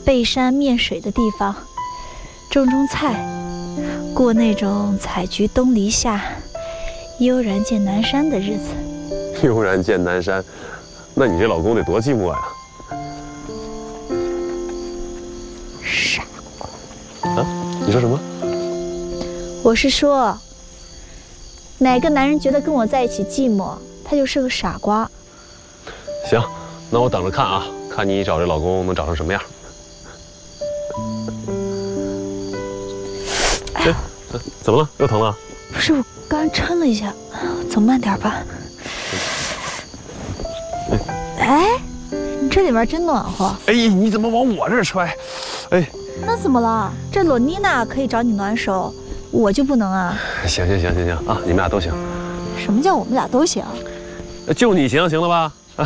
背山面水的地方，种种菜，过那种采菊东篱下，悠然见南山的日子。 悠然见南山，那你这老公得多寂寞呀！ 傻瓜！啊？你说什么？ 我是说，哪个男人觉得跟我在一起寂寞，他就是个傻瓜。 行，那我等着看啊，看你找这老公能找成什么样。哎，怎么了？又疼了？ 不是，我刚撑了一下，走慢点吧。哎，你这里边真暖和。 哎，你怎么往我这儿揣？哎， 那怎么了？这罗妮娜可以找你暖手，我就不能啊？ 行啊，你们俩都行。 什么叫我们俩都行？ 就你行，行了吧？啊。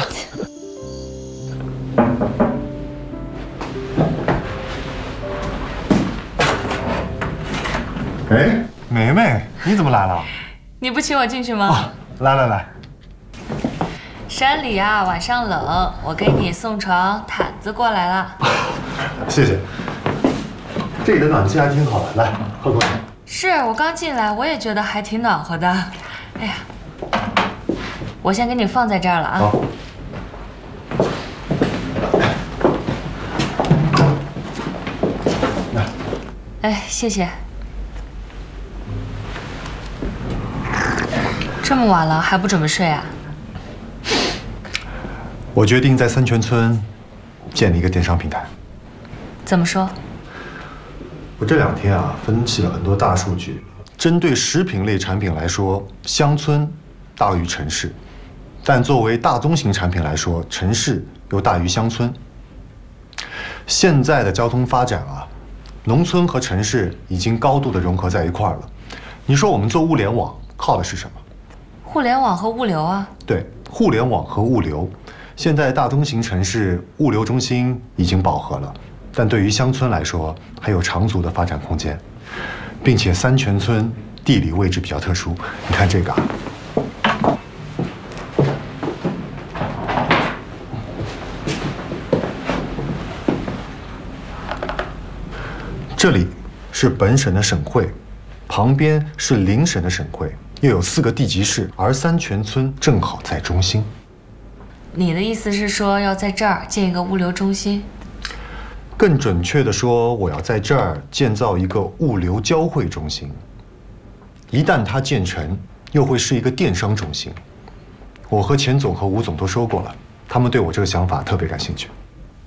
哎，梅梅，你怎么来了？ 你不请我进去吗？ 来。 山里啊，晚上冷，我给你送床毯子过来了。 谢谢。这里的暖气还挺好的，来喝口水。 是我刚进来，我也觉得还挺暖和的。哎呀，我先给你放在这儿了啊。好。 来。 哎，谢谢。这么晚了还不准备睡啊？ 我决定在三泉村建立一个电商平台。 怎么说？ 我这2天啊，分析了很多大数据，针对食品类产品来说，乡村大于城市，但作为大宗型产品来说，城市又大于乡村。现在的交通发展啊，农村和城市已经高度的融合在一块儿了。你说我们做物联网靠的是什么？ 互联网和物流啊。 对，互联网和物流。现在大中型城市物流中心已经饱和了，但对于乡村来说还有长足的发展空间，并且三泉村地理位置比较特殊。你看这个啊，这里是本省的省会，旁边是邻省的省会，又有4个地级市，而三泉村正好在中心。 你的意思是说要在这儿建一个物流中心？ 更准确的说，我要在这儿建造一个物流交汇中心。一旦它建成，又会是一个电商中心。我和钱总和吴总都说过了，他们对我这个想法特别感兴趣。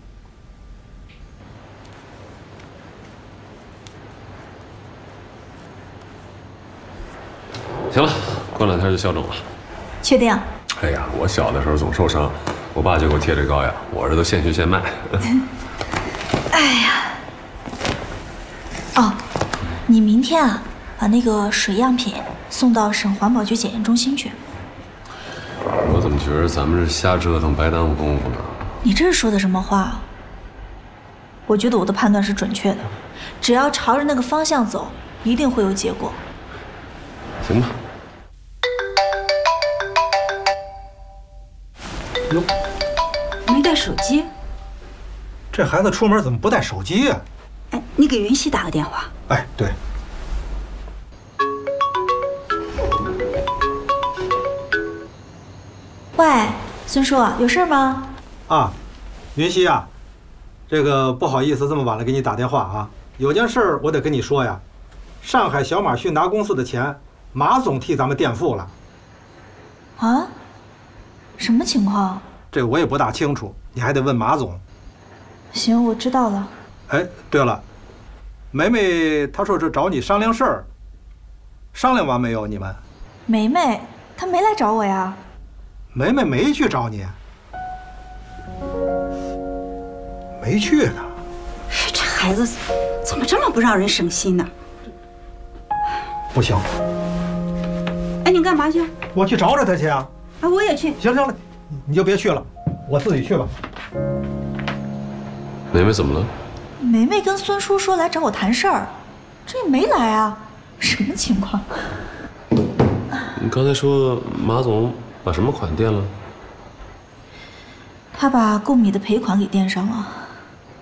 行了，过2天就消肿了。 确定？ 哎呀，我小的时候总受伤，我爸就给我贴这膏药，我这都现学现卖。 哎呀，哦，你明天啊，把那个水样品送到省环保局检验中心去。 我怎么觉得咱们是瞎折腾，白耽误功夫呢？ 你这是说的什么话？我觉得我的判断是准确的，只要朝着那个方向走，一定会有结果。 行吧。 哟，没带手机？ 这孩子出门怎么不带手机呀？ 哎，你给云溪打个电话。 哎，对。 喂，孙叔，有事吗？ 啊，云溪啊，这个不好意思这么晚了给你打电话啊，有件事儿我得跟你说呀。上海小马迅达公司的钱，马总替咱们垫付了。 啊？什么情况？ 这我也不大清楚，你还得问马总。 行，我知道了。 哎，对了，梅梅她说是找你商量事儿，商量完没有？你们？ 梅梅，她没来找我呀。 梅梅没去找你，没去呢。 这孩子怎么这么不让人省心呢？ 不行。 哎，你干嘛去？ 我去找找他去啊。 啊，我也去。 行了，你就别去了，我自己去吧。 梅梅怎么了？ 梅梅跟孙叔说来找我谈事儿，这也没来啊，什么情况？ 你刚才说马总把什么款垫了？ 他把购米的赔款给垫上了。